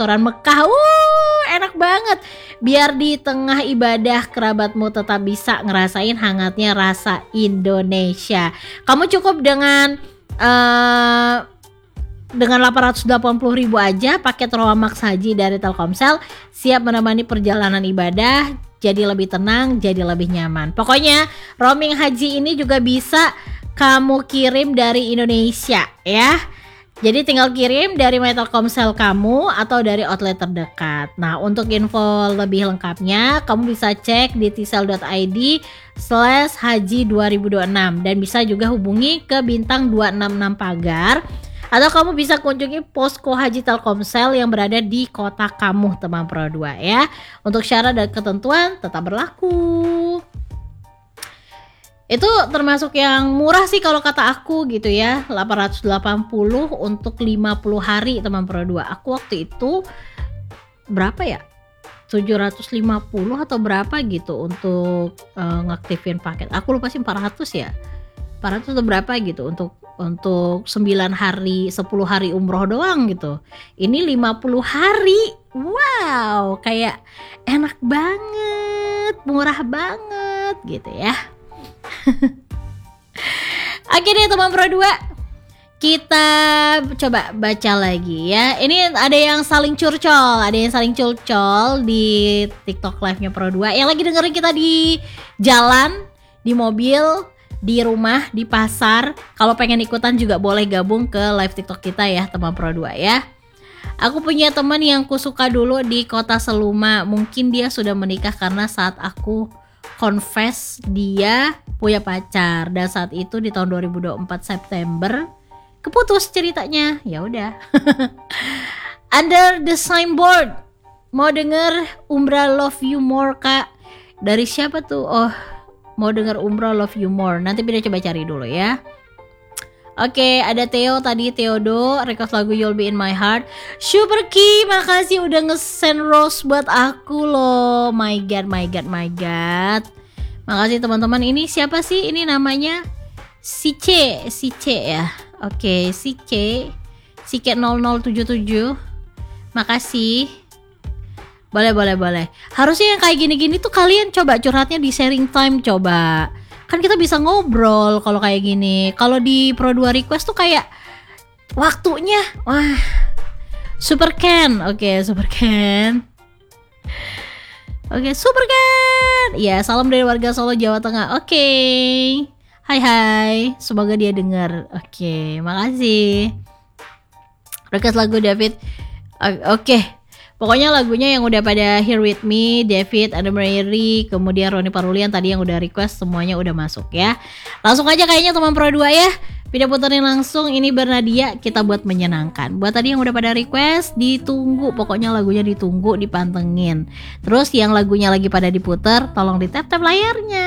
restoran Mekah. Enak banget. Biar di tengah ibadah kerabatmu tetap bisa ngerasain hangatnya rasa Indonesia. Kamu cukup dengan 880.000 aja paket Roamax Haji dari Telkomsel, siap menemani perjalanan ibadah jadi lebih tenang, jadi lebih nyaman. Pokoknya roaming haji ini juga bisa kamu kirim dari Indonesia ya. Jadi tinggal kirim dari My Telkomsel kamu atau dari outlet terdekat. Nah, untuk info lebih lengkapnya kamu bisa cek di tsel.id/haji2026 dan bisa juga hubungi ke bintang 266 pagar, atau kamu bisa kunjungi posko haji Telkomsel yang berada di kota kamu, teman Pro 2 ya. Untuk syarat dan ketentuan tetap berlaku. Itu termasuk yang murah sih kalau kata aku gitu ya, 880 untuk 50 hari teman Pro 2. Aku waktu itu berapa ya? 750 atau berapa gitu untuk ngaktifin paket. Aku lupa sih 400 ya. 400 atau berapa gitu untuk 9 hari, 10 hari umroh doang gitu. Ini 50 hari. Wow, kayak enak banget, murah banget gitu ya. Oke deh teman Pro 2, kita coba baca lagi ya. Ini ada yang saling curcol di TikTok live-nya Pro 2 yang lagi dengerin kita di jalan, di mobil, di rumah, di pasar. Kalau pengen ikutan juga boleh gabung ke live TikTok kita ya teman Pro 2 ya. Aku punya teman yang kusuka dulu di kota Seluma. Mungkin dia sudah menikah karena saat aku confess dia punya pacar, dan saat itu di tahun 2024 September keputus ceritanya. Ya udah. Under the signboard. Mau denger Umrah Love You More Kak? Dari siapa tuh? Oh, mau denger Umrah Love You More. Nanti Bida coba cari dulu ya. Oke, ada Theo tadi, Theodo request lagu You'll Be In My Heart. Super Ki, makasih udah nge-send rose buat aku loh. My god. Makasih teman-teman. Ini siapa sih? Ini namanya si C ya. Oke, si C 0077. Makasih. Boleh. Harusnya yang kayak gini-gini tuh kalian coba curhatnya di sharing time coba. Kan kita bisa ngobrol kalau kayak gini. Kalau di Pro 2 request tuh kayak waktunya wah. Super Ken. Oke, Super Ken. Ya, salam dari warga Solo, Jawa Tengah. Oke. Hai. Semoga dia dengar. Oke, makasih. Request lagu David. Oke. Pokoknya lagunya yang udah pada Here With Me, David, Adam Rayri, kemudian Roni Parulian tadi yang udah request, semuanya udah masuk ya. Langsung aja kayaknya teman Pro 2 ya. Pindah puterin langsung, ini Bernadia, kita buat menyenangkan. Buat tadi yang udah pada request, ditunggu, pokoknya lagunya ditunggu, dipantengin. Terus yang lagunya lagi pada diputer, tolong di tap-tap layarnya.